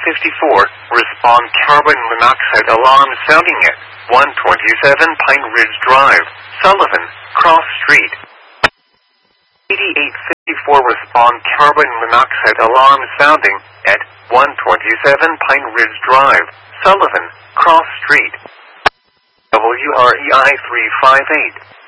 respond carbon monoxide alarm sounding at 127 Pine Ridge Drive, Sullivan, Cross Street. 8854 respond carbon monoxide alarm sounding at 127 Pine Ridge Drive, Sullivan, Cross Street. WREI 358.